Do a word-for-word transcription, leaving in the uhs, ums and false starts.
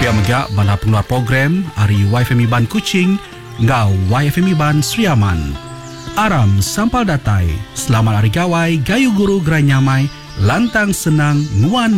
megak bala pengeluar program ari Y F M I Ban Kuching ngau Y F M I Ban Sriaman. Aram sampal datai, selamat hari gawai, gayu guru gerai nyamai, lantang senang, nguan